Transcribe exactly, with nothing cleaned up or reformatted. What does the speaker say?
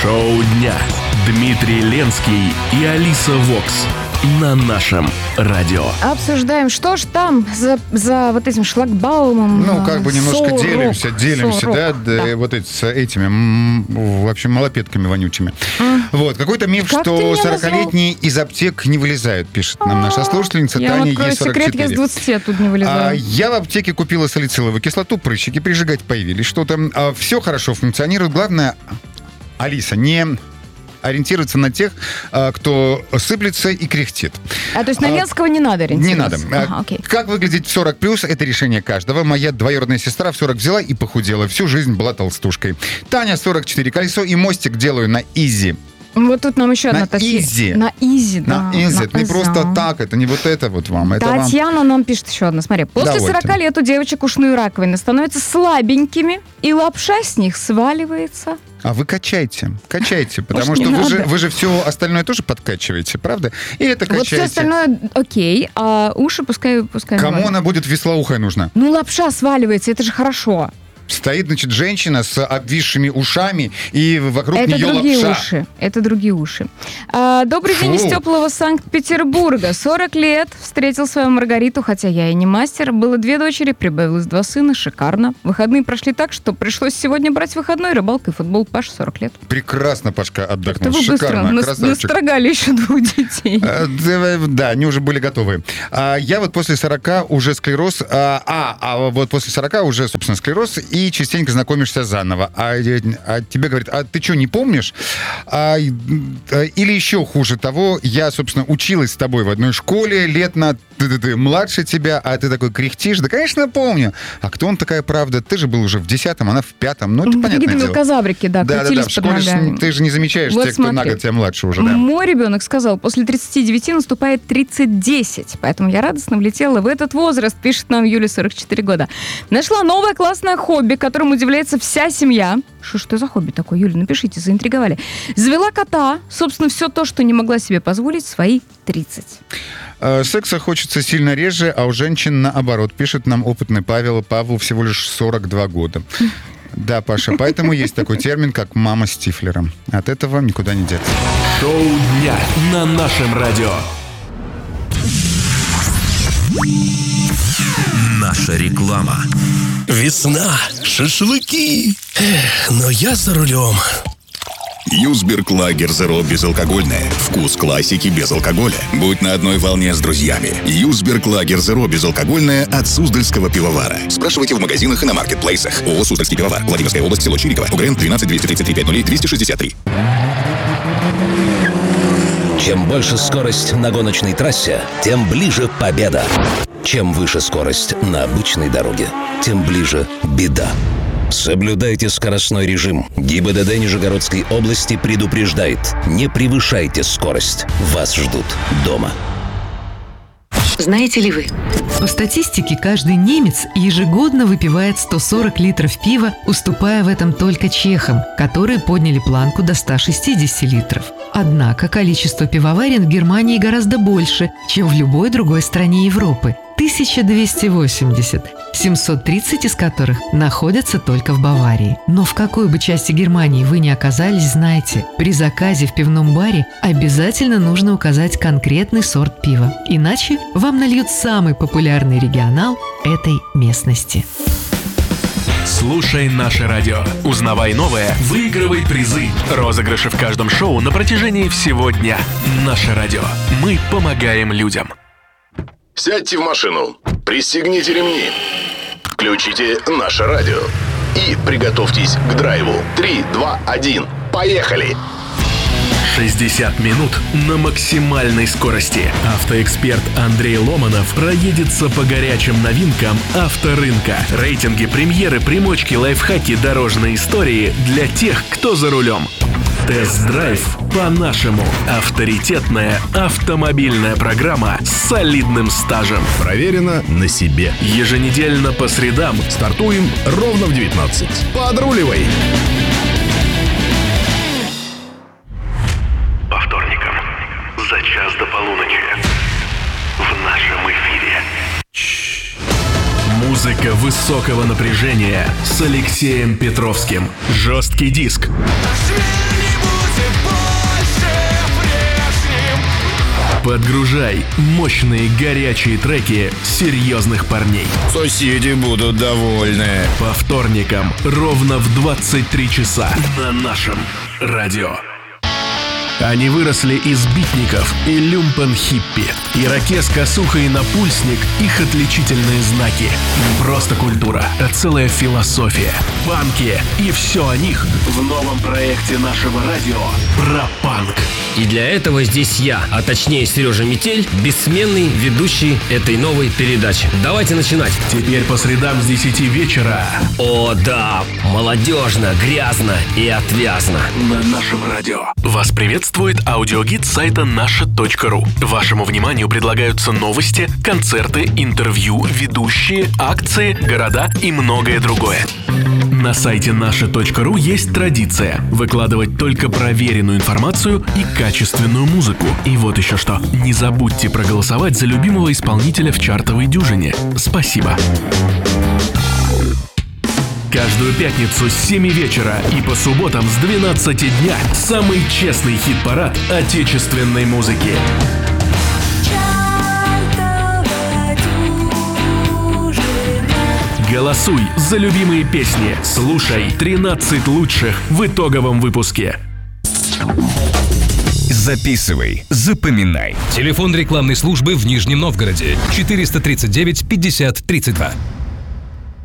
Шоу дня. Дмитрий Ленский и Алиса Вокс на нашем радио. Обсуждаем, что ж там за, за вот этим шлагбаумом. Ну, как бы немножко сорок, делимся, делимся, сорок, да, да. да, вот эти, с этими, м, в общем, малопетками вонючими. А. Вот, какой-то миф, Как ты что меня сорокалетние из аптек не вылезают, пишет нам А, наша слушательница Я вам Таня открою Е сорок секрет, я с четыре. двадцати оттуда не А, вылезаю. я в аптеке купила салициловую кислоту, прыщики прижигать появились, что-то. А, все хорошо функционирует. Главное, Алиса, не ориентироваться на тех, а, кто сыплется и кряхтит. А, то есть на а, Ленского не надо Не надо. ориентироваться? Ага, окей. Как выглядеть в сорок плюс, это решение каждого. Моя двоюродная сестра в сорок взяла и похудела. Всю жизнь была толстушкой. Таня сорок четыре, колесо и мостик делаю на изи. Вот тут нам еще На одна Татьяна. изи. На изи, да. На изи. Это не изи. просто так, это не вот это вот вам. Это вам... Татьяна нам пишет еще одна. Смотри, после Довольно. сорока лет у девочек ушные раковины становятся слабенькими, и лапша с них сваливается. А вы качайте, качайте, потому Может, что не вы же, надо? вы же все остальное тоже подкачиваете, правда? И это Вот все качайте. остальное окей, а уши пускай... пускай Кому бывают. она будет веслоухая нужна? Ну, лапша сваливается, это же хорошо. Стоит, значит, женщина с обвисшими ушами, и вокруг Это нее другие лапша. уши. Это другие уши. А, добрый день из Фу. теплого Санкт-Петербурга. сорок лет. Встретил свою Маргариту, хотя я и не мастер. Было две дочери, прибавилось два сына. Шикарно. Выходные прошли так, что пришлось сегодня брать выходной. Рыбалка и футбол. Паша, сорок лет. Прекрасно, Пашка, Это отдохнул. вы быстро Шикарно, нас- красавчик. настрогали еще двух детей. А, Да, да, они уже были готовы. А я вот после сорока уже склероз, а, а, а вот после сорока уже, собственно, склероз, и частенько знакомишься заново. А, а тебе говорят, а ты что, не помнишь? А, или еще хуже того, я, собственно, училась с тобой в одной школе лет на ты, ты, ты, младше тебя, а ты такой кряхтишь. Да, конечно, помню. А кто он такая, правда? Ты же был уже в десятом, она в пятом. Ну, это понятное Какие-то дело. мелкозабрики, да, Да, да, да. крутились В под школе ж ногами. ты же не замечаешь Вот тех, кто на смотри. год тебя младше уже, да. Мой ребенок сказал, после тридцати девяти наступает тридцать десять. Поэтому я радостно влетела в этот возраст, пишет нам Юля, сорок четыре года. Нашла новое классное хобби, которым удивляется вся семья. Что ж это за хобби такое, Юля? Напишите, заинтриговали. Завела кота. Собственно, все то, что не могла себе позволить в свои тридцать. Э, Секса хочется сильно реже, а у женщин наоборот, пишет нам опытный Павел. Павлу всего лишь сорок два года. Да, Паша, поэтому есть такой термин, как мама с тифлером. От этого никуда не деться. Шоу дня на нашем радио. Наша реклама. Весна, шашлыки. Эх, но я за рулем. Юсберг Лагер Зеро безалкогольное. Вкус классики без алкоголя. Будь на одной волне с друзьями. Юсберг Лагер Зеро безалкогольное от Суздальского пивовара. Спрашивайте в магазинах и на маркетплейсах. ООО «Суздальский пивовар». Владимирская область, село Чириково. УГРН двенадцать двести тридцать три пять ноль двести шестьдесят три. Чем больше скорость на гоночной трассе, тем ближе победа. Чем выше скорость на обычной дороге, тем ближе беда. Соблюдайте скоростной режим. ГИБДД Нижегородской области предупреждает: не превышайте скорость. Вас ждут дома. Знаете ли вы? По статистике, каждый немец ежегодно выпивает сто сорок литров пива, уступая в этом только чехам, которые подняли планку до ста шестидесяти литров. Однако количество пивоварен в Германии гораздо больше, чем в любой другой стране Европы – тысяча двести восемьдесят, семьсот тридцать из которых находятся только в Баварии. Но в какой бы части Германии вы ни оказались, знайте, при заказе в пивном баре обязательно нужно указать конкретный сорт пива, иначе вам нальют самый популярный регионал этой местности. Слушай наше радио. Узнавай новое, выигрывай призы. Розыгрыши в каждом шоу на протяжении всего дня. Наше радио. Мы помогаем людям. Сядьте в машину, пристегните ремни, включите наше радио и приготовьтесь к драйву. Три, два, один, поехали! шестьдесят минут на максимальной скорости. Автоэксперт Андрей Ломанов проедется по горячим новинкам авторынка. Рейтинги, премьеры, примочки, лайфхаки, дорожные истории для тех, кто за рулем. Тест-драйв по-нашему. Авторитетная автомобильная программа с солидным стажем. Проверено на себе. Еженедельно по средам. Стартуем ровно в девятнадцать. Подруливай! По вторникам за час до полуночи в нашем эфире. Музыка высокого напряжения с Алексеем Петровским. Жесткий диск. Наш мир не будет Подгружай мощные горячие треки серьезных парней. Соседи будут довольны. По вторникам ровно в двадцать три часа на нашем радио. Они выросли из битников и люмпен-хиппи. Ирокез, косуха и напульсник – их отличительные знаки. Не просто культура, а целая философия. Панки и все о них в новом проекте нашего радио про панк. И для этого здесь я, а точнее Сережа Метель, бессменный ведущий этой новой передачи. Давайте начинать. Теперь по средам с десяти вечера. О да, молодежно, грязно и отвязно. На нашем радио. Вас приветствует аудиогид сайта наша точка ру. Вашему вниманию предлагаются новости, концерты, интервью, ведущие, акции, города и многое другое. На сайте наша точка ру есть традиция выкладывать только проверенную информацию и качественную музыку. И вот еще что. Не забудьте проголосовать за любимого исполнителя в чартовой дюжине. Спасибо. Каждую пятницу с семи вечера и по субботам с двенадцати дня самый честный хит-парад отечественной музыки. Голосуй за любимые песни. Слушай тринадцать лучших в итоговом выпуске. Записывай, запоминай. Телефон рекламной службы в Нижнем Новгороде четыреста тридцать девять пятьдесят тридцать два.